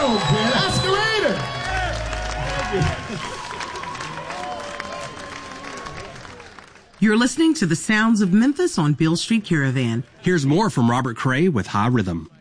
go, Ben. Oscar-rator. You're listening to the sounds of Memphis on Beale Street Caravan. Here's more from Robert Cray with High Rhythm.